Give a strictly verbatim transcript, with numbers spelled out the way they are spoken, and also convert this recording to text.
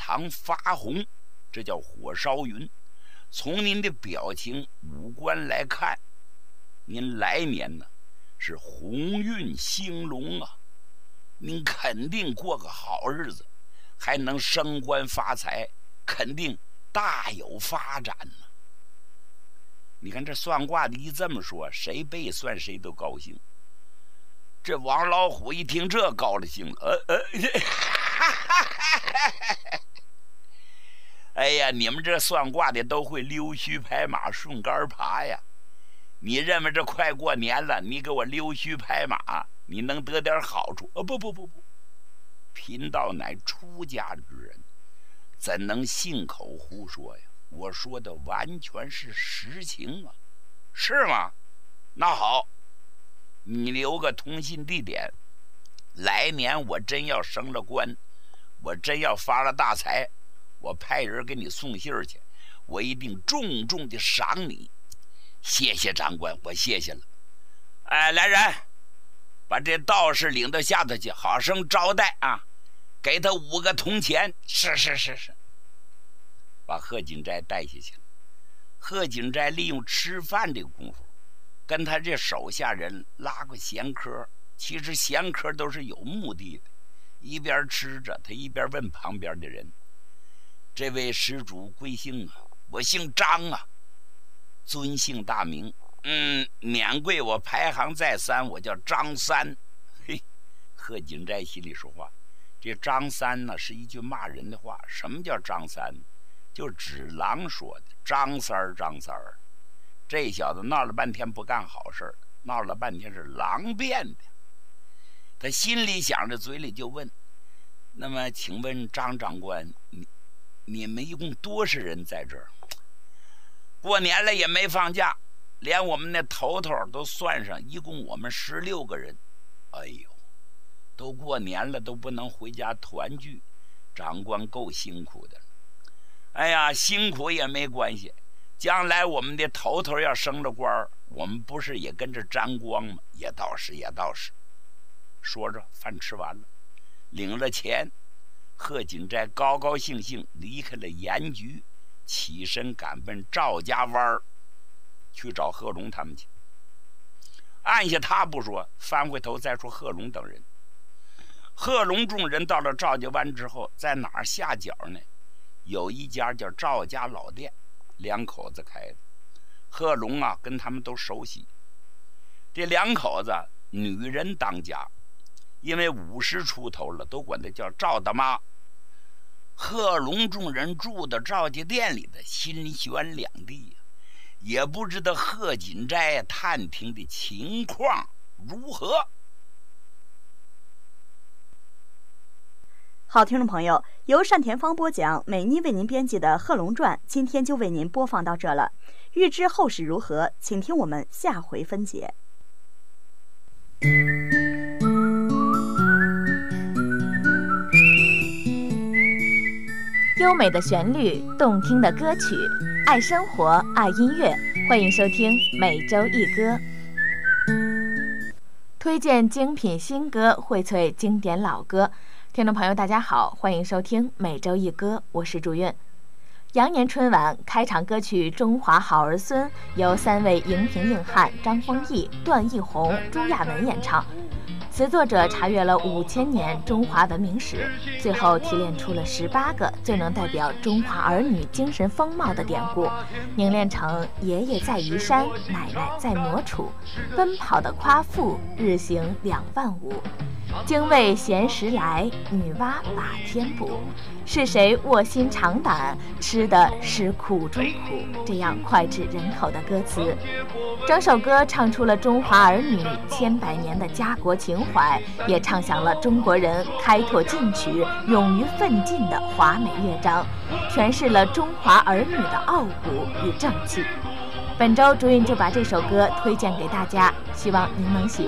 常发红，这叫火烧云。从您的表情五官来看，您来年呢是鸿运兴隆啊，您肯定过个好日子，还能升官发财，肯定大有发展呢。你看这算卦的一这么说，谁被算谁都高兴。这王老虎一听这高了兴了，呃呃，哎呀，你们这算卦的都会溜须拍马顺杆爬呀！你认为这快过年了，你给我溜须拍马，你能得点好处？哦，不不不不，贫道乃出家之人，怎能信口胡说呀？我说的完全是实情啊，是吗？那好，你留个通信地点，来年我真要升了官，我真要发了大财，我派人给你送信儿去，我一定重重的赏你。谢谢长官，我谢谢了。哎，来人，把这道士领到下头去，好生招待啊，给他五个铜钱。是是是是。把贺锦斋带下去了。贺锦斋利用吃饭这功夫，跟他这手下人拉个闲嗑。其实闲嗑都是有目的的，一边吃着，他一边问旁边的人：“这位施主贵姓啊？”“我姓张啊。”“尊姓大名？”“嗯，免贵，我排行在三，我叫张三。”嘿，贺锦斋心里说话，这张三呢是一句骂人的话。什么叫张三？就指狼说的，张三儿张三儿。这小子闹了半天不干好事，闹了半天是狼变的。他心里想着，嘴里就问：“那么请问张长官，你你们一共多少人在这儿？”“过年了也没放假，连我们那头头都算上，一共我们十六个人。”“哎呦，都过年了都不能回家团聚，长官够辛苦的了。”“哎呀，辛苦也没关系，将来我们的头头要升了官，我们不是也跟着沾光吗？”“也倒是也倒是。”说着饭吃完了，领了钱，贺锦斋高高兴兴离开了盐局，起身赶奔赵家湾去找贺龙他们去。按下他不说，翻回头再说贺龙等人。贺龙众人到了赵家湾之后，在哪儿下脚呢？有一家叫赵家老店，两口子开的。贺龙啊跟他们都熟悉。这两口子女人当家，因为五十出头了，都管他叫赵大妈。贺龙众人住的赵家店里的，心悬两地，也不知道贺锦斋探听的情况如何。 好，听众朋友，由单田芳播讲，美妮为您编辑的《贺龙传》，今天就为您播放到这了。欲知后事如何，请听我们下回分解。 优美的旋律，动听的歌曲，爱生活，爱音乐，欢迎收听每周一歌，推荐精品新歌，荟萃经典老歌。听众朋友大家好，欢迎收听每周一歌，我是祝韵。羊年春晚开场歌曲《中华好儿孙》由三位荧屏硬汉张丰毅、段奕宏、朱亚文演唱。词作者查阅了五千年中华文明史，最后提炼出了十八个最能代表中华儿女精神风貌的典故，凝练成爷爷在移山，奶奶在磨杵，奔跑的夸父，日行两万五。精卫衔食来，女娲把天补。是谁卧薪尝胆，吃的是苦中苦？这样脍炙人口的歌词，整首歌唱出了中华儿女千百年的家国情怀，也唱响了中国人开拓进取、勇于奋进的华美乐章，诠释了中华儿女的傲骨与正气。本周祝韵就把这首歌推荐给大家，希望您能喜欢。